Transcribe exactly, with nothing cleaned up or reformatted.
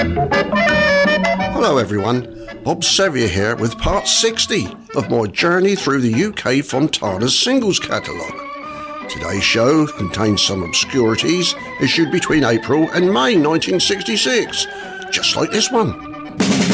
Hello everyone, Bob Sevier here with part sixty of my journey through the U K Fontana's singles catalogue. Today's show contains some obscurities issued between April and May nineteen sixty-six, just like this one.